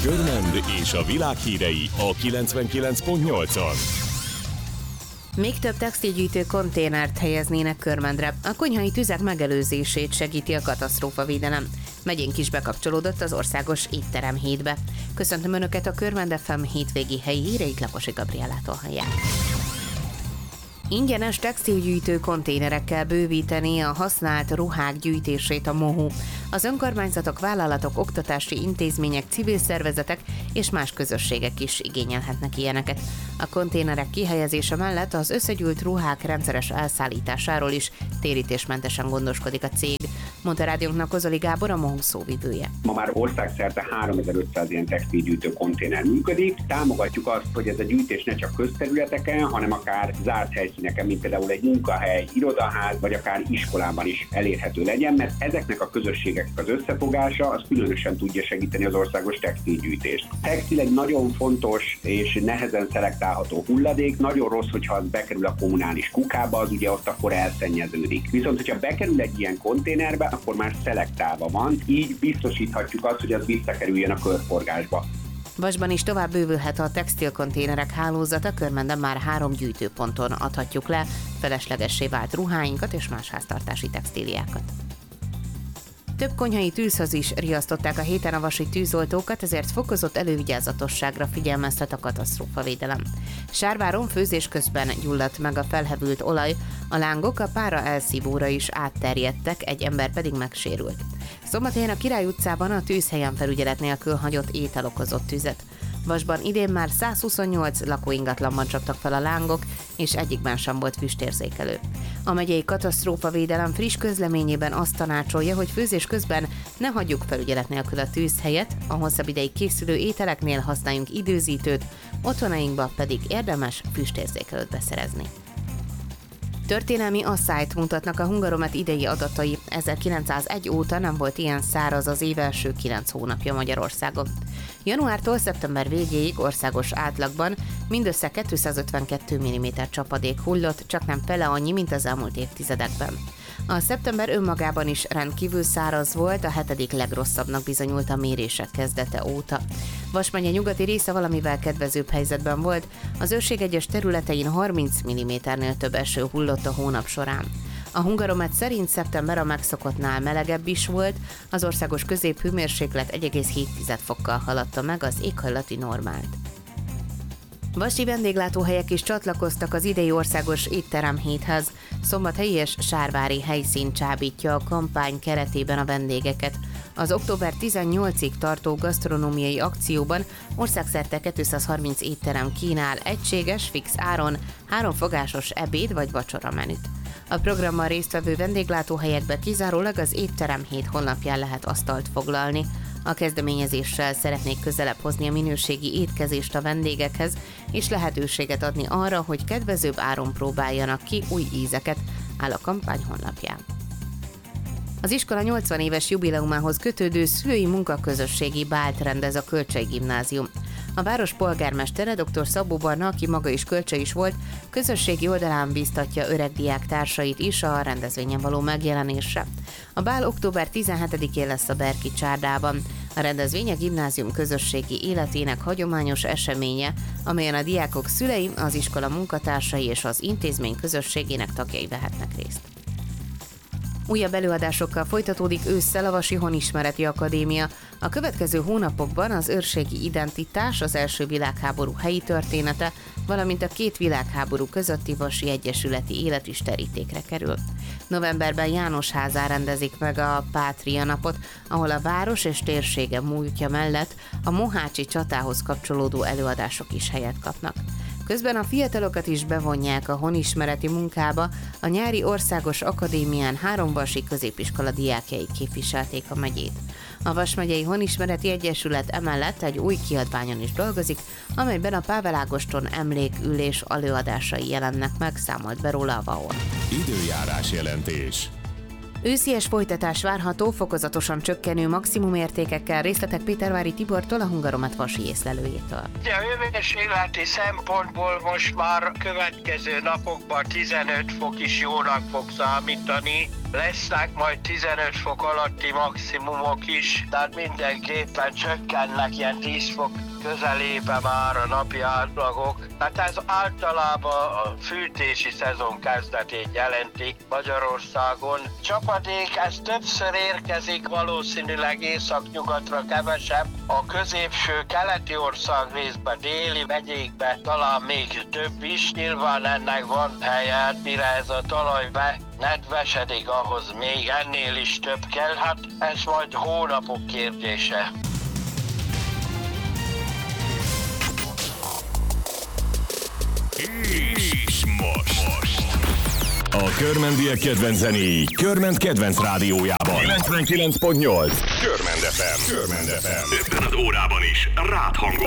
Körmend és a világ hírei a 99.8-on. Még több textilgyűjtő konténert helyeznének Körmendre. A konyhai tüzek megelőzését segíti a katasztrófavédelem. Megyénk is bekapcsolódott az országos étteremhétbe. Köszöntöm Önöket, a Körmend FM hétvégi helyi híreit Laposi Gabriellától hallják. Ingyenes textilgyűjtő konténerekkel bővíteni a használt ruhák gyűjtését a MOHU. Az önkormányzatok, vállalatok, oktatási intézmények, civil szervezetek és más közösségek is igényelhetnek ilyeneket. A konténerek kihelyezése mellett az összegyűlt ruhák rendszeres elszállításáról is térítésmentesen gondoskodik a cég, mondta rádiónknak Kozoli Gábor, a MOHU szóvivője. Ma már országszerte 3500 ilyen textilgyűjtő konténer működik. Támogatjuk azt, hogy ez a gyűjtés ne csak közterületeken, hanem akár zárt helyszíneken, mint például egy munkahely, irodaház, vagy akár iskolában is elérhető legyen, mert ezeknek a közösségeknek az összefogása az különösen tudja segíteni az országos textilgyűjtést. A textil egy nagyon fontos és nehezen szelektálható hulladék. Nagyon rossz, hogyha az bekerül a kommunális kukába, az ugye ott akkor elszennyeződik. Viszont, hogyha bekerül egy ilyen konténerbe, akkor már szelektálva van, így biztosíthatjuk azt, hogy az visszakerüljön a körforgásba. Vasban is tovább bővülhet a textilkonténerek hálózata, Körmenden már 3 gyűjtőponton adhatjuk le feleslegessé vált ruháinkat és más háztartási textíliákat. Több konyhai tűzhöz is riasztották a héten a vasi tűzoltókat, ezért fokozott elővigyázatosságra figyelmeztet a katasztrófavédelem. Sárváron főzés közben gyulladt meg a felhevült olaj, a lángok a pára elszívóra is átterjedtek, egy ember pedig megsérült. Szombathelyen a Király utcában a tűzhelyen felügyelet nélkül hagyott étel okozott tüzet. Vasban idén már 128 lakóingatlanban csaptak fel a lángok, és egyikben sem volt füstérzékelő. A megyei katasztrófavédelem friss közleményében azt tanácsolja, hogy főzés közben ne hagyjuk felügyelet nélkül a tűzhelyet, a hosszabb ideig készülő ételeknél használjunk időzítőt, otthonainkba pedig érdemes füstérzékelőt beszerezni. Történelmi asszályt mutatnak a Hungaromet idei adatai. 1901 óta nem volt ilyen száraz az év első 9 hónapja Magyarországon. Januártól szeptember végéig országos átlagban mindössze 252 mm csapadék hullott, csak nem fele annyi, mint az elmúlt évtizedekben. A szeptember önmagában is rendkívül száraz volt, a 7. legrosszabbnak bizonyult a mérések kezdete óta. Vas megye nyugati része valamivel kedvezőbb helyzetben volt, az őrség egyes területein 30 mm-nél több eső hullott a hónap során. A Hungaromet szerint szeptember a megszokottnál melegebb is volt, az országos középhőmérséklet 1,7 fokkal haladta meg az éghajlati normált. Vasi vendéglátóhelyek is csatlakoztak az idei országos étteremhéthez. Szombathelyi és sárvári helyszín csábítja a kampány keretében a vendégeket. Az október 18-ig tartó gasztronómiai akcióban országszerte 230 étterem kínál egységes, fix áron 3 fogásos ebéd vagy vacsora menüt. A programmal résztvevő vendéglátóhelyekbe kizárólag az étteremhét honlapján lehet asztalt foglalni. A kezdeményezéssel szeretnék közelebb hozni a minőségi étkezést a vendégekhez, és lehetőséget adni arra, hogy kedvezőbb áron próbáljanak ki új ízeket, áll a kampány honlapján. Az iskola 80 éves jubileumához kötődő szülői munkaközösségi bált rendez a Kölcsey Gimnázium. A város polgármestere, dr. Szabó Barna, aki maga is kölcsei is volt, közösségi oldalán bíztatja öreg diák társait is a rendezvényen való megjelenésre. A bál október 17-én lesz a Berki csárdában. A rendezvény a gimnázium közösségi életének hagyományos eseménye, amelyen a diákok szülei, az iskola munkatársai és az intézmény közösségének tagjai vehetnek részt. Újabb előadásokkal folytatódik ősszel a Vasi Honismereti Akadémia. A következő hónapokban az őrségi identitás, az első világháború helyi története, valamint a 2 világháború közötti vasi egyesületi élet is terítékre kerül. Novemberben Jánosházán rendezik meg a Pátria napot, ahol a város és térsége múltja mellett a mohácsi csatához kapcsolódó előadások is helyet kapnak. Közben a fiatalokat is bevonják a honismereti munkába, a nyári országos akadémián 3 vasi középiskola diákjai képviselték a megyét. A Vas megyei Honismereti Egyesület emellett egy új kiadványon is dolgozik, amelyben a Pável Ágoston emlékülés előadásai jelennek meg, számolt be róla a VAON. Időjárás jelentés. Őszies folytatás várható, fokozatosan csökkenő maximumértékekkel. Részletek Pétervári Tibortól, a Hungaromat vasi észlelőjétől. A hőmérsékleti szempontból most már következő napokban 15 fok is jónak fog számítani. Lesznek majd 15 fok alatti maximumok is, tehát mindenképpen csökkennek ilyen 10 fok közelébe már a napi átlagok. Hát ez általában a fűtési szezon kezdetét jelenti Magyarországon. Csapadék, ez többször érkezik, valószínűleg északnyugatra kevesebb. A középső keleti országrészben, déli megyékben talán még több is. Nyilván ennek van helye, mire ez a talaj nedvesedik, ahhoz még ennél is több kell. Hát ez majd hónapok kérdése. És most. A Körmendiek kedvenc zenéi Körment kedvenc rádiójában. 99.8 Körmend FM. Ebben az órában is rád hangol.